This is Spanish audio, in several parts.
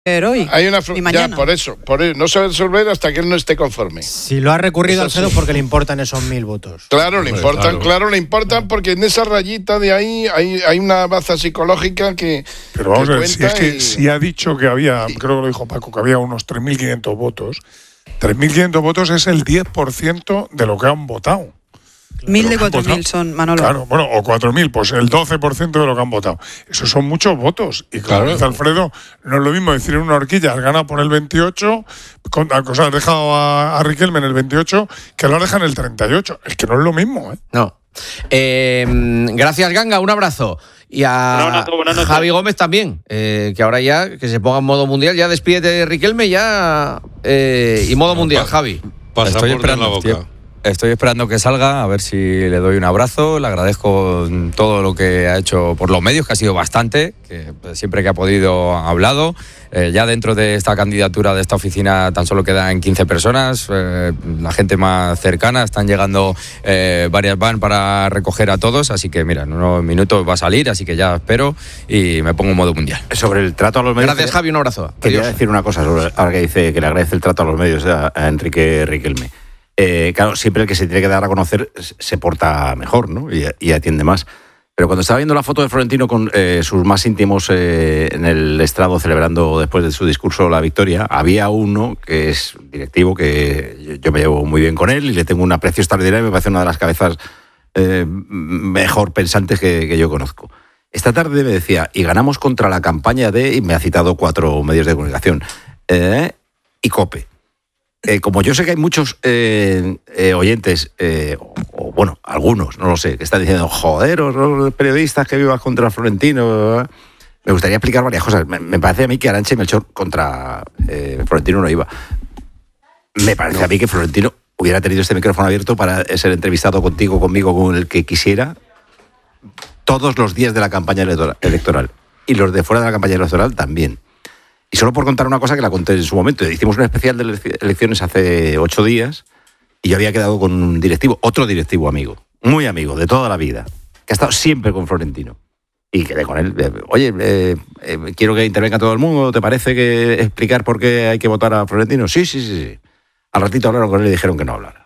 hoy y mañana. Ya, por eso, no se va a resolver hasta que él no esté conforme. Si lo ha recurrido, Alfredo, porque le importan esos 1.000 votos. Claro, le importan porque en esa rayita de ahí hay una baza psicológica que. Pero vamos a ver, si es que y... si ha dicho que había, creo que lo dijo Paco, que había unos 3.500 votos. 3.500 votos es el 10% de lo que han votado. 1.000 de 4.000 son, Manolo. Claro, bueno, o 4.000, pues el 12% de lo que han votado. Esos son muchos votos. Y como dice Alfredo, no es lo mismo decir en una horquilla, has ganado por el 28, has dejado a Riquelme en el 28, que lo has dejado en el 38. Es que no es lo mismo, ¿eh? No. Gracias, Ganga, un abrazo. Y a Javi Gómez también, que ahora ya, que se ponga en modo mundial, ya despídete de Riquelme, ya, y modo mundial, Javi. Estoy esperando la boca. Estoy esperando que salga, a ver si le doy un abrazo. Le agradezco todo lo que ha hecho por los medios, que ha sido bastante, que siempre que ha podido ha hablado. Ya dentro de esta candidatura de esta oficina tan solo quedan 15 personas. La gente más cercana, están llegando varias van para recoger a todos. Así que mira, en unos minutos va a salir, así que ya espero y me pongo en modo mundial. Sobre el trato a los medios... Gracias, Javi, un abrazo. Quería decir una cosa, ahora que dice que le agradece el trato a los medios a Enrique Riquelme. Claro, siempre el que se tiene que dar a conocer se porta mejor, ¿no? Y atiende más. Pero cuando estaba viendo la foto de Florentino con sus más íntimos en el estrado celebrando después de su discurso la victoria, había uno que es directivo, que yo me llevo muy bien con él y le tengo un aprecio extraordinario y me parece una de las cabezas mejor pensantes que yo conozco. Esta tarde me decía, y ganamos contra la campaña de, y me ha citado 4 medios de comunicación, y COPE. Como yo sé que hay muchos oyentes, o bueno, algunos, no lo sé, que están diciendo, joderos, los periodistas que vivas contra Florentino, me gustaría explicar varias cosas. Me parece a mí que Arantxa y Melchor contra Florentino no iba. Me parece a mí que Florentino hubiera tenido este micrófono abierto para ser entrevistado contigo, conmigo, con el que quisiera, todos los días de la campaña electoral. Y los de fuera de la campaña electoral también. Y solo por contar una cosa que la conté en su momento. Hicimos un especial de elecciones hace 8 días y yo había quedado con un directivo, otro directivo amigo, muy amigo, de toda la vida, que ha estado siempre con Florentino. Y quedé con él. Oye, quiero que intervenga todo el mundo. ¿Te parece que explicar por qué hay que votar a Florentino? Sí. Al ratito hablaron con él y dijeron que no hablara.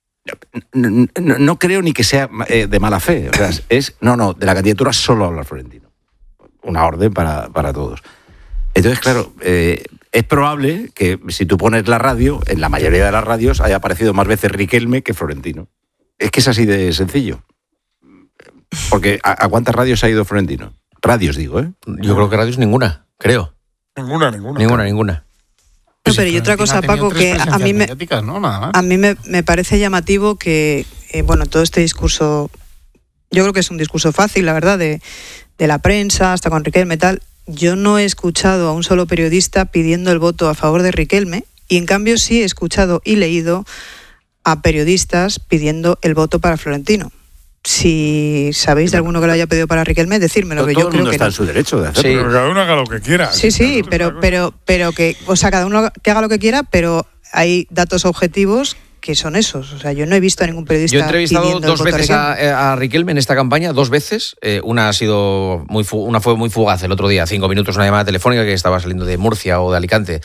No creo ni que sea de mala fe. O sea, de la candidatura solo habla Florentino. Una orden para todos. Entonces, claro, es probable que si tú pones la radio, en la mayoría de las radios haya aparecido más veces Riquelme que Florentino. Es que es así de sencillo. Porque ¿a cuántas radios ha ido Florentino? Radios, digo, ¿eh? Yo creo que radios ninguna, creo. Ninguna. No, pero y otra cosa, Paco, que a mí me parece llamativo que, todo este discurso, yo creo que es un discurso fácil, la verdad, de la prensa, hasta con Riquelme y tal. Yo no he escuchado a un solo periodista pidiendo el voto a favor de Riquelme y en cambio sí he escuchado y leído a periodistas pidiendo el voto para Florentino. Si sabéis de alguno que lo haya pedido para Riquelme, decírmelo, que yo creo que no. Está en su derecho de hacerlo. Sí. Pero cada uno haga lo que quiera. Sí, pero que, o sea, cada uno que haga lo que quiera, pero hay datos objetivos que son esos. O sea, yo no he visto a ningún periodista. Yo he entrevistado pidiendo 2 veces a Riquelme en esta campaña, 2 veces. Una fue muy fugaz el otro día, 5 minutos, una llamada telefónica que estaba saliendo de Murcia o de Alicante.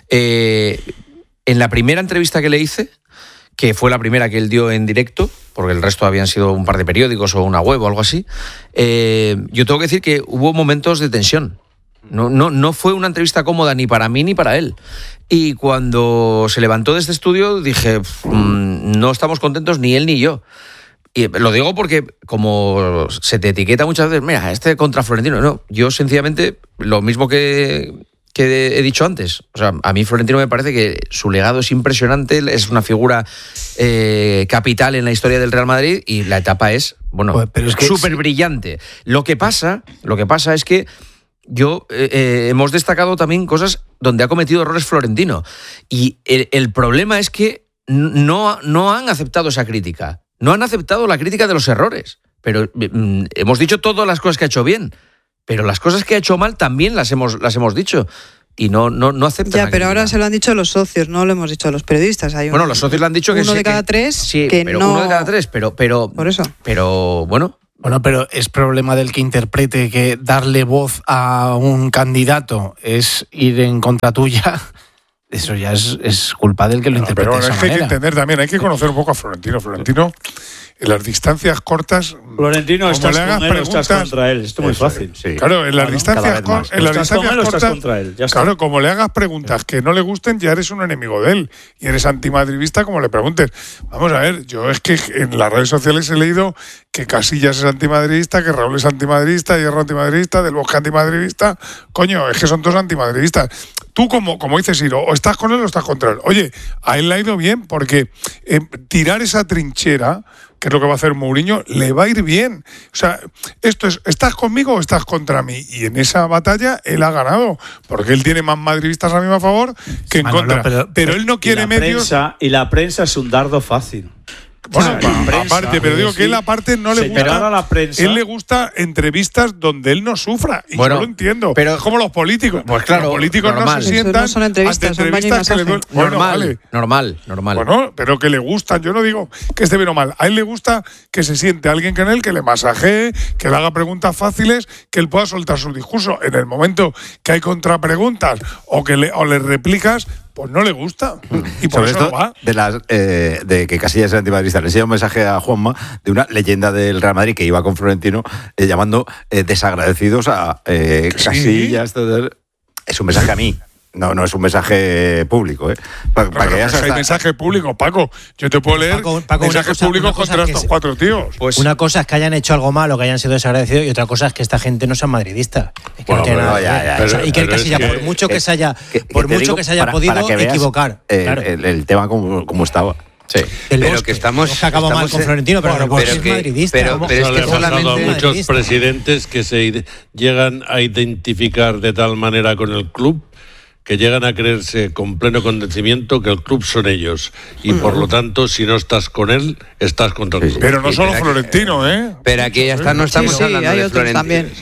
En la primera entrevista que le hice, que fue la primera que él dio en directo, porque el resto habían sido un par de periódicos o una web o algo así, yo tengo que decir que hubo momentos de tensión. No fue una entrevista cómoda ni para mí ni para él. Y cuando se levantó de este estudio dije, no estamos contentos ni él ni yo. Y lo digo porque como se te etiqueta muchas veces, mira, contra Florentino. No, yo sencillamente, lo mismo que he dicho antes. O sea, a mí Florentino me parece que su legado es impresionante, es una figura capital en la historia del Real Madrid y la etapa es, súper brillante. Lo que pasa es que hemos destacado también cosas donde ha cometido errores Florentino. Y el problema es que no han aceptado esa crítica. No han aceptado la crítica de los errores. Pero hemos dicho todas las cosas que ha hecho bien. Pero las cosas que ha hecho mal también las hemos dicho. Y no aceptan. Ya, pero ahora se lo han dicho a los socios, no lo hemos dicho a los periodistas. Los socios le han dicho que uno de cada 3. Sí, que pero no... uno de cada 3, pero por eso. Pero bueno, Bueno, pero es problema del que interprete que darle voz a un candidato es ir en contra tuya. Eso ya es culpa del que lo interprete. Pero de esa es que hay manera. que entender también, hay que conocer un poco a Florentino. Florentino, en las distancias cortas. Florentino, como estás le hagas con él o estás contra él. Esto es muy fácil. Sí. Claro, en las distancias, ¿Estás con él o estás contra él? Ya está. claro, como le hagas preguntas que no le gusten, ya eres un enemigo de él. Y eres antimadridista como le preguntes. Vamos a ver, yo es que en las redes sociales he leído que Casillas es antimadridista, que Raúl es antimadridista, Hierro antimadridista, Del Bosque antimadridista. Coño, es que son todos antimadridistas. Tú, como dices, Iro, o estás con él o estás contra él. Oye, a él le ha ido bien porque tirar esa trinchera, que es lo que va a hacer Mourinho, le va a ir bien. O sea, esto es, ¿estás conmigo o estás contra mí? Y en esa batalla él ha ganado, porque él tiene más madridistas a mi favor que en contra. Pero él no quiere medios. Y la prensa es un dardo fácil. Bueno, prensa, aparte, pero digo que él aparte no le gusta. A la prensa. Él le gusta entrevistas donde él no sufra. Y bueno, yo lo entiendo. pero es como los políticos. Pues claro, los políticos normal. no se sientan no son entrevistas, ante entrevistas son que baño y le bueno, Normal, vale. normal. Bueno, pero que le gustan. Yo no digo que esté bien o mal. A él le gusta que se siente alguien con él, que le masajee, que le haga preguntas fáciles, que él pueda soltar su discurso. En el momento que hay contrapreguntas o que le replicas, pues no le gusta. Y por Sobre eso esto, no va. de que Casillas es antimadridista, le enseñé un mensaje a Juanma de una leyenda del Real Madrid que iba con Florentino llamando desagradecidos a Casillas. Es un mensaje a mí. No es un mensaje público, ¿eh? Para que ya hay mensaje público, Paco. Yo te puedo leer mensajes públicos contra estos cuatro tíos. Pues una cosa es que hayan hecho algo malo, que hayan sido desagradecidos, y otra cosa es que esta gente no sea madridista. Es que Bueno, no tiene pero nada que ver. ya, O sea, y que el Casilla, por mucho que se haya, podido que veas, equivocar. Claro. el tema como estaba. Sí. Pero que estamos acabó mal con Florentino, pero porque es madridista. Pero es que solamente a muchos presidentes que se llegan a identificar de tal manera con el club que llegan a creerse con pleno convencimiento que el club son ellos. Y por lo tanto, si no estás con él, estás contra el club. Pero no solo Florentino, ¿eh? Pero aquí ya está, no estamos hablando hay de otros Florentino. también.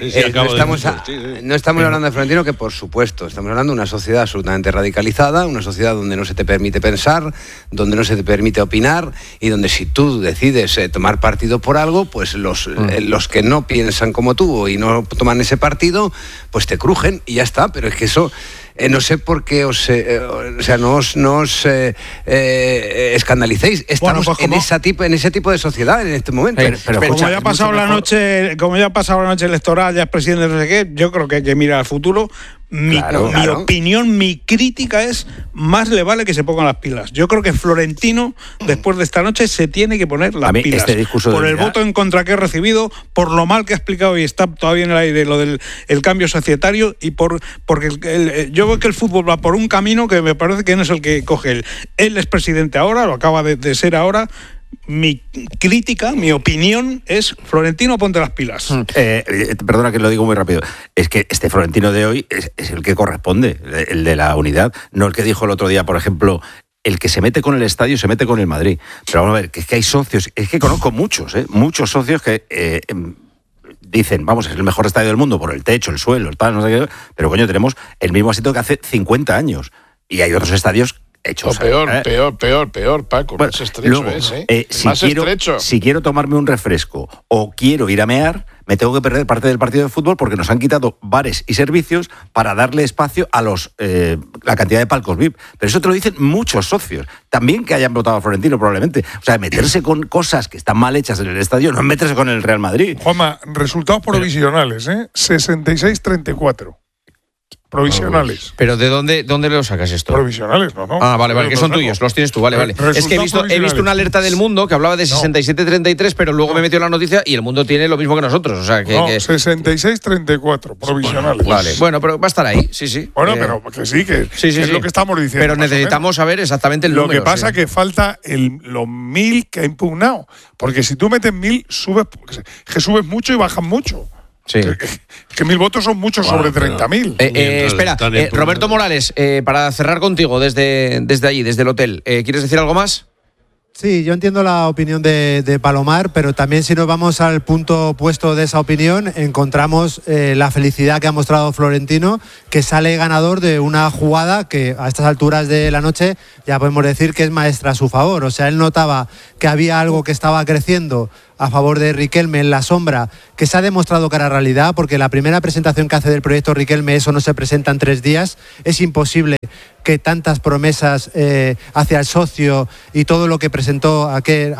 No estamos hablando de Florentino, que por supuesto, estamos hablando de una sociedad absolutamente radicalizada, una sociedad donde no se te permite pensar, donde no se te permite opinar y donde si tú decides tomar partido por algo, pues los que no piensan como tú y no toman ese partido, pues te crujen y ya está. Pero es que eso... no sé por qué no os escandalicéis. Estamos en ese tipo de sociedad en este momento. Pero como ya ha pasado la noche electoral, ya es presidente de no sé qué, yo creo que hay que mirar al futuro. Mi opinión, mi crítica es, más le vale que se pongan las pilas. Yo creo que Florentino, después de esta noche, se tiene que poner las pilas. Por el voto en contra que he recibido, por lo mal que ha explicado y está todavía en el aire lo del cambio societario, y porque yo veo que el fútbol va por un camino que me parece que no es el que coge él. Él es presidente ahora, lo acaba de ser ahora. Mi crítica, mi opinión es: Florentino, ponte las pilas. Perdona que lo digo muy rápido. Es que este Florentino de hoy es el que corresponde, el de la unidad, no el que dijo el otro día, por ejemplo, el que se mete con el estadio se mete con el Madrid. Pero vamos a ver, que es que hay socios, es que conozco muchos socios que dicen, vamos, es el mejor estadio del mundo por el techo, el suelo, tal, no sé qué, pero coño, tenemos el mismo asiento que hace 50 años. Y hay otros estadios hechos. Peor, Paco. Bueno, más estrecho luego, estrecho. Si quiero tomarme un refresco o quiero ir a mear, me tengo que perder parte del partido de fútbol porque nos han quitado bares y servicios para darle espacio a la cantidad de palcos VIP. Pero eso te lo dicen muchos socios. También que hayan votado a Florentino, probablemente. O sea, meterse con cosas que están mal hechas en el estadio no es meterse con el Real Madrid. Juanma, resultados provisionales, 66-34. Provisionales. ¿Pero de dónde lo sacas esto? Provisionales, no. Ah, vale, que son tuyos, los tienes tú, vale. Es que he visto una alerta del Mundo que hablaba de 67-33, pero luego me metió la noticia y el Mundo tiene lo mismo que nosotros. O sea, que 66-34, provisionales. Vale, bueno, pero va a estar ahí, sí. Bueno, pero que sí, es lo que estamos diciendo. Pero necesitamos saber exactamente el número. Lo que pasa es que falta los 1.000 que ha impugnado. Porque si tú metes 1.000, subes mucho y bajas mucho. Sí. Que 1.000 votos son muchos sobre 30.000. Espera, Roberto Morales, para cerrar contigo desde allí, desde el hotel, ¿quieres decir algo más? Sí, yo entiendo la opinión de Palomar, pero también si nos vamos al punto opuesto de esa opinión, encontramos la felicidad que ha mostrado Florentino, que sale ganador de una jugada que a estas alturas de la noche ya podemos decir que es maestra a su favor. O sea, él notaba que había algo que estaba creciendo a favor de Riquelme en la sombra, que se ha demostrado que era realidad, porque la primera presentación que hace del proyecto Riquelme, eso no se presenta en 3 días. Es imposible que tantas promesas hacia el socio y todo lo que presentó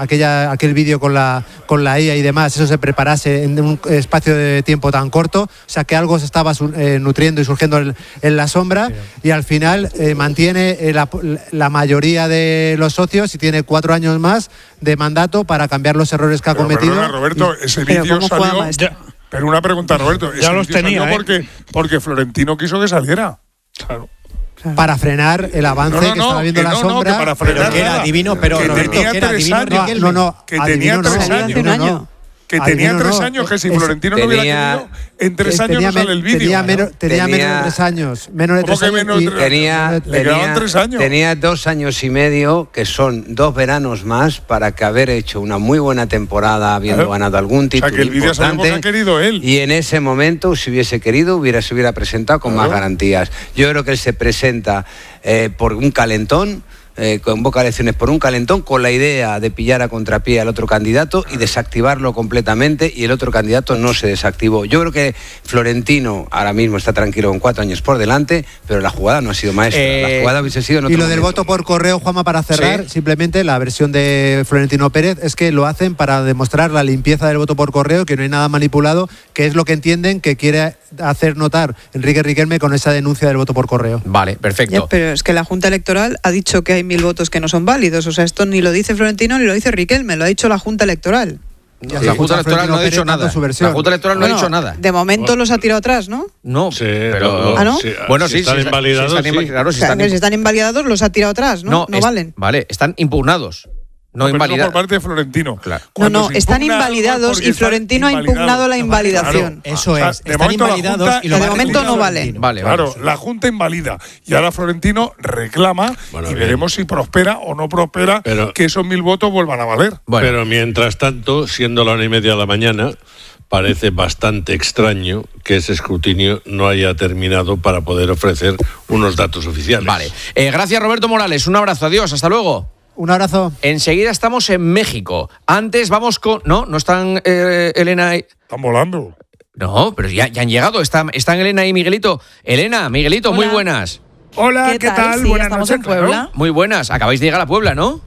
aquel vídeo con la IA y demás, eso se preparase en un espacio de tiempo tan corto. O sea, que algo se estaba nutriendo y surgiendo en la sombra, y al final mantiene la mayoría de los socios y tiene 4 años más de mandato para cambiar los errores que ha cometido. Perdona, Roberto, ese vídeo salió... Pero una pregunta, Roberto. Ya los tenía, porque Florentino quiso que saliera. Claro. Para frenar el avance que estaba viendo la sombra. Que para frenar, que era divino, pero que Roberto, tenía que era 3 divino años, Riquelme. que tenía 3 años. Que tenía 3 años, que si Florentino no hubiera querido, en 3 años no sale el vídeo. Tenía menos de 3 años. Menos de 3 años. Le quedaban 3 años. Tenía 2 años y medio, que son 2 veranos más, para que haber hecho una muy buena temporada, habiendo ganado algún título. O sea, que el vídeo sabemos que ha querido él. Y en ese momento, si hubiese querido, se hubiera presentado con más garantías. Yo creo que él se presenta por un calentón. Convoca elecciones por un calentón, con la idea de pillar a contrapié al otro candidato y desactivarlo completamente, y el otro candidato no se desactivó. Yo creo que Florentino ahora mismo está tranquilo con 4 años por delante, pero la jugada no ha sido maestra. La jugada hubiese sido en otro Y lo del momento. voto por correo, Juanma, para cerrar, simplemente la versión de Florentino Pérez es que lo hacen para demostrar la limpieza del voto por correo, que no hay nada manipulado, que es lo que entienden que quiere hacer notar Enrique Riquelme con esa denuncia del voto por correo. Vale, perfecto. Ya, pero es que la Junta Electoral ha dicho que hay 1000 votos que no son válidos. O sea, esto ni lo dice Florentino ni lo dice Riquelme, lo ha dicho la Junta Electoral. La Junta Electoral no ha dicho nada. La Junta Electoral no ha dicho nada. De momento los ha tirado atrás, ¿no? No, sí, pero... ¿Ah, no? Bueno, si están invalidados, Claro, si están invalidados, los ha tirado atrás, ¿no? No valen. Vale, están impugnados. No invalidados. Por parte de Florentino. Claro. No, están invalidados y Florentino ha impugnado la invalidación. Claro. Eso es. Están invalidados y de momento no valen. Vale, claro, la Junta invalida. Y ahora Florentino reclama y veremos si prospera o no prospera, que esos 1000 votos vuelvan a valer. Bueno. Pero mientras tanto, siendo la 1:30 de la mañana, parece bastante extraño que ese escrutinio no haya terminado para poder ofrecer unos datos oficiales. Vale. Gracias, Roberto Morales. Un abrazo. Adiós. Hasta luego. Un abrazo. Enseguida estamos en México. Antes vamos con... No están Elena y... Están volando. No, pero ya han llegado. Están Elena y Miguelito. Elena, Miguelito, hola. Muy buenas. Hola, ¿qué tal? Sí, buenas estamos noches, en Puebla. claro. Muy buenas. Acabáis de llegar a Puebla, ¿no?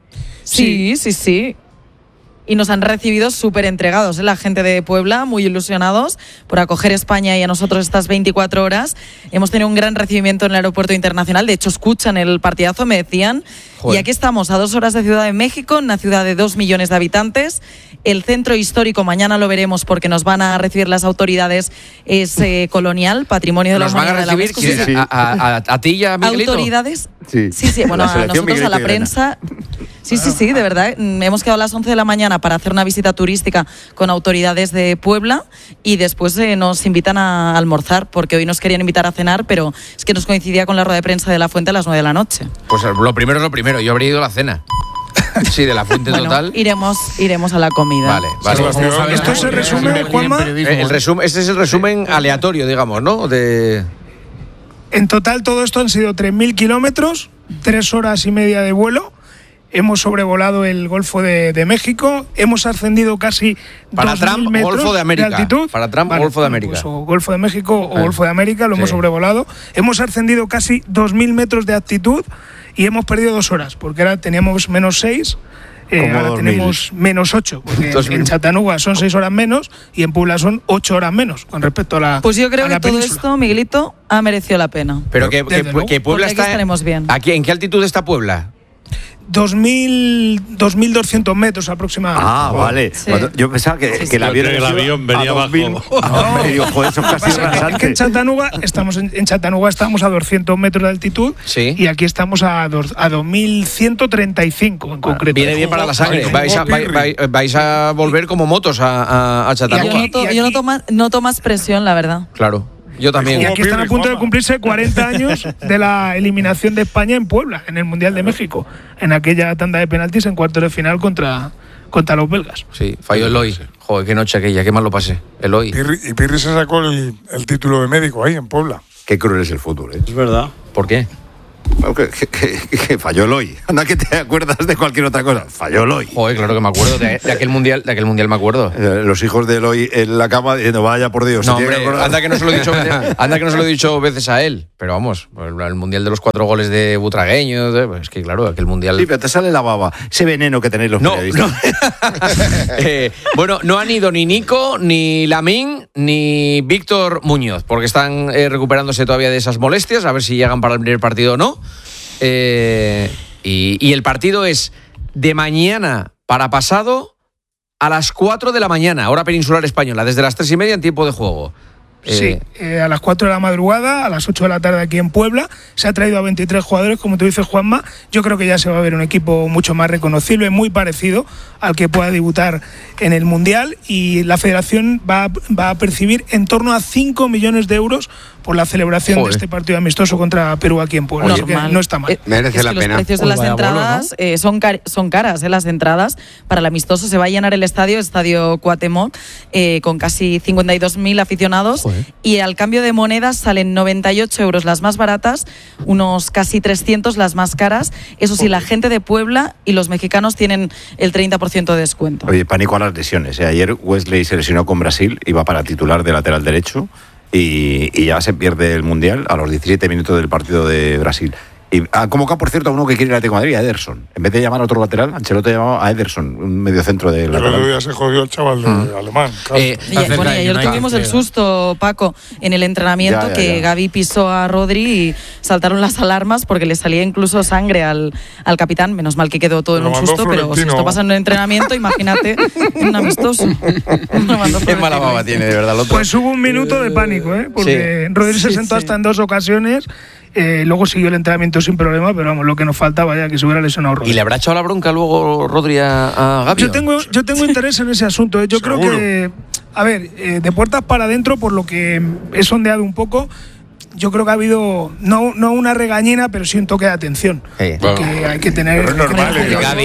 Sí. Y nos han recibido súper entregados, la gente de Puebla, muy ilusionados por acoger España y a nosotros estas 24 horas. Hemos tenido un gran recibimiento en el aeropuerto internacional, de hecho escuchan el partidazo, me decían. Joder. Y aquí estamos, a 2 horas de Ciudad de México, una ciudad de 2 millones de habitantes. El centro histórico, mañana lo veremos porque nos van a recibir las autoridades, es colonial, patrimonio de la humanidad. ¿Nos van a recibir a ti y a Miguelito? ¿Autoridades? Sí, bueno, a nosotros, a la prensa... Sí, de verdad. Hemos quedado a las 11 de la mañana para hacer una visita turística con autoridades de Puebla y después nos invitan a almorzar, porque hoy nos querían invitar a cenar, pero es que nos coincidía con la rueda de prensa de La Fuente a las 9 de la noche. Pues lo primero es lo primero. Yo habría ido a la cena. Sí, de La Fuente total. Iremos a la comida. Vale. Esto se resume, Juanma. Este es el resumen aleatorio, digamos, ¿no? En total todo esto han sido 3.000 kilómetros, 3 horas y media de vuelo. Hemos sobrevolado el Golfo de México, hemos ascendido casi 2.000 metros Golfo de América. de altitud. Para Trump, Golfo de América. Pues, o Golfo de México o Golfo de América, lo hemos sobrevolado. Hemos ascendido casi 2.000 metros de altitud y hemos perdido 2 horas, porque ahora teníamos -6, ahora tenemos -8, porque en Chattanooga son 6 horas menos y en Puebla son 8 horas menos con respecto a la Pues yo creo que todo península. esto, Miguelito, ha merecido la pena. Pero que Puebla está... estaremos bien. ¿En qué altitud está Puebla? 2.200 metros aproximadamente. Ah, vale. Sí. Yo pensaba que el avión venía abajo. Es que en Chattanooga estamos a 200 metros de altitud y aquí estamos a 2.135 en concreto. Viene bien para la sangre. Vais a volver como motos a Chattanooga. Yo noto más presión, la verdad. Claro. Yo también. Y aquí están a punto de cumplirse 40 años de la eliminación de España en Puebla, en el Mundial de México, en aquella tanda de penaltis en cuartos de final contra los belgas. Sí, falló Eloy. Joder, qué noche aquella, qué mal lo pasé. Eloy. Y Pirri se sacó el título de médico ahí en Puebla. Qué cruel es el fútbol, ¿eh? Es verdad. ¿Por qué? Que falló el hoy. Anda que te acuerdas de cualquier otra cosa. Falló el hoy. Joder, claro que me acuerdo de aquel mundial me acuerdo. Los hijos de Eloy en la cama diciendo, vaya por Dios. No, hombre, anda que no se lo he dicho veces a él. Pero vamos, el mundial de los 4 goles de Butragueño, es que claro, aquel mundial. Sí, pero te sale la baba. Ese veneno que tenéis los periodistas. No. Bueno, no han ido ni Nico, ni Lamín, ni Víctor Muñoz, porque están recuperándose todavía de esas molestias, a ver si llegan para el primer partido o no. Y el partido es de mañana para pasado a las 4 de la mañana, hora peninsular española, desde las 3:30 en tiempo de juego. Sí, a las 4 de la madrugada, a las 8 de la tarde aquí en Puebla. Se ha traído a 23 jugadores, como tú dices, Juanma. Yo creo que ya se va a ver un equipo mucho más reconocible, muy parecido al que pueda debutar en el Mundial. Y la federación va a percibir en torno a 5 millones de euros por la celebración de este partido amistoso contra Perú aquí en Puebla. Así que no está mal. Merece la pena. Los precios de las entradas son caras. Las entradas para el amistoso. Se va a llenar el estadio Cuauhtémoc, con casi 52.000 aficionados. Y al cambio de monedas salen 98 euros las más baratas, unos casi 300 las más caras. Eso sí, la gente de Puebla y los mexicanos tienen el 30% de descuento. Oye, pánico a las lesiones. Ayer Wesley se lesionó con Brasil, iba para titular de lateral derecho y ya se pierde el Mundial a los 17 minutos del partido de Brasil. Y ha convocado, por cierto, a uno que quiere ir al Atlético de Madrid, a Ederson. En vez de llamar a otro lateral, Ancelotti ha llamado a Ederson, un mediocentro de lateral. El otro día se jodió el chaval alemán. Bueno, y ayer tuvimos el susto, Paco, en el entrenamiento, que Gavi pisó a Rodri y saltaron las alarmas porque le salía incluso sangre al capitán. Menos mal que quedó todo en un susto, pero si esto pasa en un entrenamiento, imagínate en un amistoso. Qué mala baba tiene, de verdad. Pues hubo un minuto de pánico, porque Rodri se sentó hasta en 2 ocasiones. Luego siguió el entrenamiento sin problema, pero vamos, lo que nos faltaba ya que se hubiera lesionado Rodri. ¿Y le habrá echado la bronca luego Rodri a Gavi? Yo tengo interés en ese asunto. Yo creo que, a ver, de puertas para adentro, por lo que he sondeado un poco, yo creo que ha habido no una regañina, pero sí un toque de atención. Porque hay que tener. Pero es normal.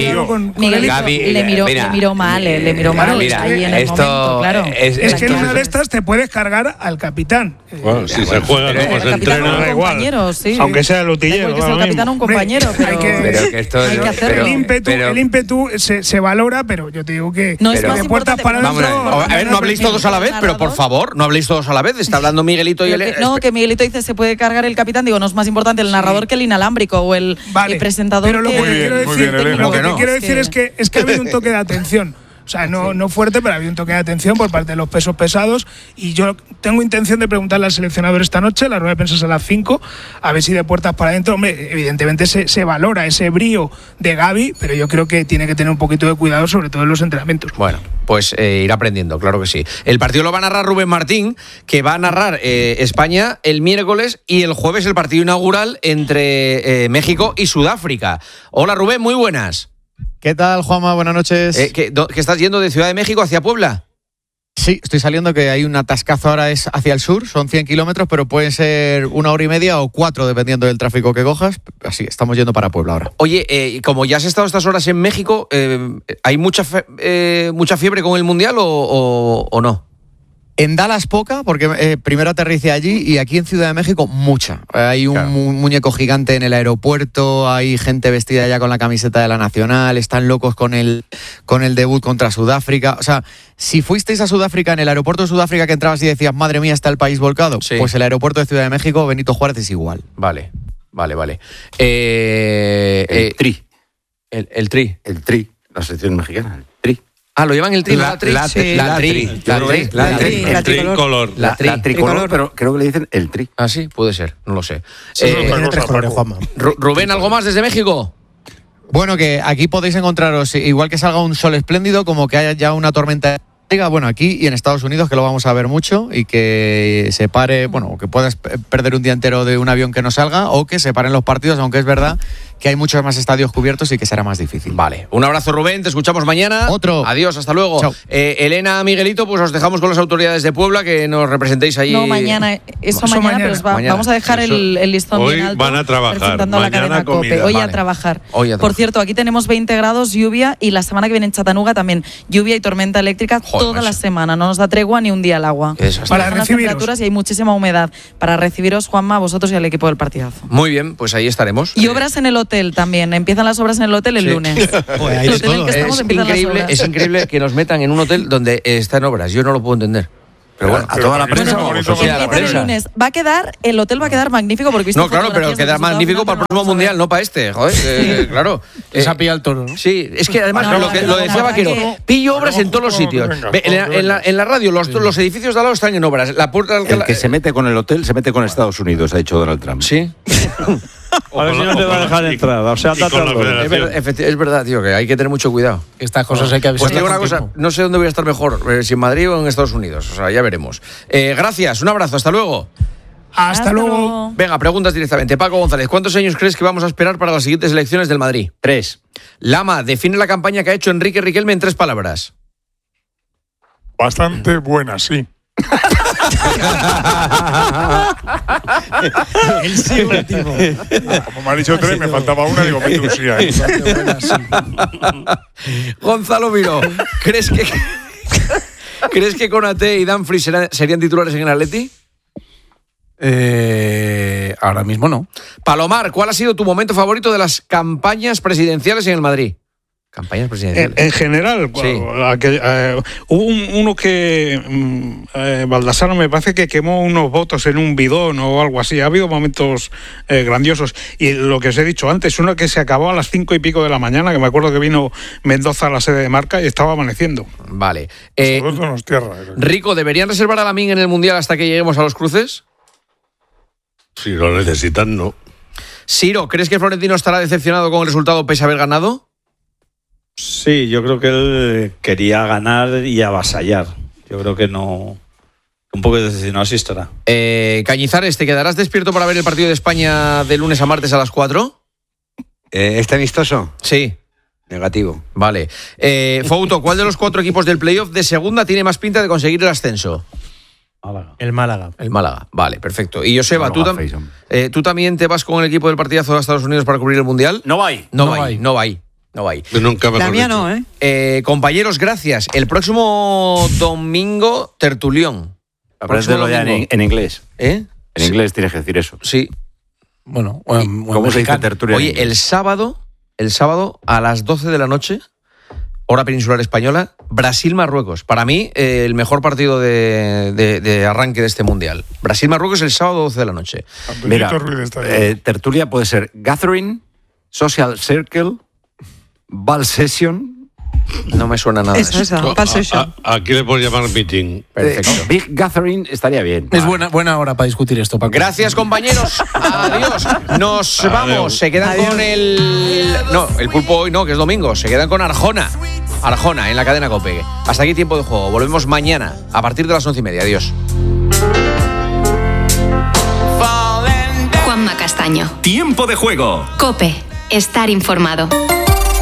Gavi le miró mal ahí en el momento, claro. Es que en una de estas te puedes cargar al capitán. Bueno, si se juega como se entrena, igual. Aunque sea el utillero. Porque es el capitán un compañero, pero hay que hacerlo. El ímpetu se valora, pero yo te digo que no es más de puertas para adentro. A ver, no habléis todos a la vez, pero por favor, no habléis todos a la vez. Está hablando Miguelito y él. No, que Miguelito dice se puede cargar el capitán. Digo, no es más importante el narrador que el inalámbrico o el presentador. Pero lo que quiero decir es que ha habido un toque de atención. O sea, no fuerte, pero había un toque de atención por parte de los pesos pesados. Y yo tengo intención de preguntarle al seleccionador esta noche, la rueda de prensa es a las 5, a ver si de puertas para adentro. Hombre, evidentemente se valora ese brío de Gavi, pero yo creo que tiene que tener un poquito de cuidado, sobre todo en los entrenamientos. Bueno, pues ir aprendiendo, claro que sí. El partido lo va a narrar Rubén Martín, que va a narrar España el miércoles, y el jueves el partido inaugural entre México y Sudáfrica. Hola Rubén, muy buenas. ¿Qué tal, Juanma? Buenas noches. ¿Que estás yendo de Ciudad de México hacia Puebla? Sí, estoy saliendo, que hay un atascazo ahora es hacia el sur, son 100 kilómetros, pero pueden ser 1 hora y media o 4, dependiendo del tráfico que cojas. Así, estamos yendo para Puebla ahora. Oye, como ya has estado estas horas en México, ¿hay mucha fiebre con el Mundial o no? En Dallas poca, porque primero aterricé allí, y aquí en Ciudad de México mucha. Hay un muñeco gigante en el aeropuerto, hay gente vestida ya con la camiseta de la Nacional, están locos con el debut contra Sudáfrica. O sea, si fuisteis a Sudáfrica, en el aeropuerto de Sudáfrica que entrabas y decías, madre mía, está el país volcado, pues el aeropuerto de Ciudad de México, Benito Juárez, es igual. Vale. El Tri. El Tri. El Tri, la selección mexicana, el Tri. Ah, lo llevan el tri. La tricolor. La tricolor, pero creo que le dicen el tri. Ah, sí, puede ser, no lo sé. Tiene 3 colores, Juanma. Rubén, ¿algo más desde México? Bueno, que aquí podéis encontraros, igual que salga un sol espléndido, como que haya ya una tormenta. Bueno, aquí y en Estados Unidos, que lo vamos a ver mucho, y que se pare, bueno, que puedas perder un día entero de un avión que no salga, o que se paren los partidos, aunque es verdad que hay muchos más estadios cubiertos y que será más difícil. Vale, un abrazo, Rubén, te escuchamos mañana. Otro. Adiós, hasta luego. Chao. Elena, Miguelito, pues os dejamos con las autoridades de Puebla, que nos representéis ahí. No, mañana, mañana, pero vamos a dejar el listón hoy bien alto. Van a trabajar, mañana comida. Hoy a trabajar. Por cierto, aquí tenemos 20 grados, lluvia, y la semana que viene en Chattanooga también lluvia y tormenta eléctrica toda la semana, no nos da tregua ni un día al agua. Para las temperaturas y hay muchísima humedad. Para recibiros, Juanma, a vosotros y al equipo del partidazo. Muy bien, pues ahí estaremos. Y obras en el hotel también. Empiezan las obras en el hotel el lunes. El hotel en el que estamos empiezan las obras. Es increíble que nos metan en un hotel donde están obras. Yo no lo puedo entender. Pero bueno, a toda la prensa. El lunes. El hotel va a quedar magnífico porque no, claro, pero queda magnífico para el próximo mundial, no para este. Joder, claro. Esa pilla el toro, ¿no? Sí, es que además lo decía Vaquero, pillo obras en todos los sitios. En la radio, los edificios de al lado están en obras. La puerta el que se mete con el hotel se mete con Estados Unidos, ha dicho Donald Trump. Sí. A ver si no te va a dejar entrar. O sea, es verdad, tío, que hay que tener mucho cuidado. Estas cosas hay que avisar. Pues digo una cosa, no sé dónde voy a estar mejor, si en Madrid o en Estados Unidos. O sea, ya veremos. Gracias, un abrazo, hasta luego. Hasta luego. Venga, preguntas directamente. Paco González, ¿cuántos años crees que vamos a esperar para las siguientes elecciones del Madrid? 3. Lama, define la campaña que ha hecho Enrique Riquelme en 3 palabras. Bastante buena, sí. El sí último. Como me ha dicho 3, me faltaba una, digo, mete un sí ahí. Gonzalo Miró, ¿crees que Konate y Dumfries serían titulares en el Atleti? Ahora mismo no. Palomar, ¿cuál ha sido tu momento favorito de las campañas presidenciales en el Madrid? Campañas presidenciales. En general, sí. Hubo uno que Baldassaro me parece que quemó unos votos en un bidón o algo así. Ha habido momentos grandiosos. Y lo que os he dicho antes, uno que se acabó a las 5 y pico de la mañana, que me acuerdo que vino Mendoza a la sede de Marca y estaba amaneciendo. Vale. Rico, ¿deberían reservar a Lamine en el Mundial hasta que lleguemos a los cruces? Si lo necesitan, no. Siro, ¿crees que Florentino estará decepcionado con el resultado pese a haber ganado? Sí, yo creo que él quería ganar y avasallar. Yo creo que no. Un poco decepcionado así estará. Cañizares, ¿te quedarás despierto para ver el partido de España de lunes a martes a las 4? ¿Este amistoso? Sí. Negativo. Vale. Fouto, ¿cuál de los 4 equipos del playoff de segunda tiene más pinta de conseguir el ascenso? El Málaga. El Málaga, vale, perfecto. Y Joseba, ¿tú también te vas con el equipo del partidazo de Estados Unidos para cubrir el Mundial? No va. La mía no, compañeros, gracias. El próximo domingo, tertulión. Aprendelo ya en inglés. En inglés tienes que decir eso. Sí. Bueno, ¿cómo se dice tertulión? Oye, el sábado a las 12 de la noche, hora peninsular española, Brasil-Marruecos. Para mí, el mejor partido de arranque de este Mundial. Brasil-Marruecos el sábado 12 de la noche. Mira, tertulia puede ser gathering, social circle, ball session. No me suena nada. Esa, ball session. Aquí le puedo llamar meeting. Perfecto. Big gathering estaría bien. Es buena hora para discutir esto, Paco. Gracias, compañeros. Adiós. Nos vamos. Se quedan con el... No, el pulpo hoy no, que es domingo. Se quedan con Arjona. Arjona en la cadena COPE. Hasta aquí tiempo de juego. Volvemos mañana a partir de las 11:30. Adiós. Juanma Castaño. Tiempo de juego. COPE. Estar informado.